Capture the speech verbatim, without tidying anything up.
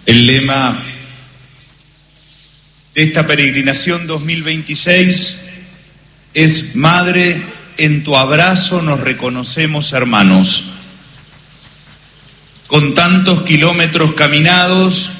El lema de esta peregrinación dos mil veintiséis es: Madre, en tu abrazo nos reconocemos hermanos. Con tantos kilómetros caminados,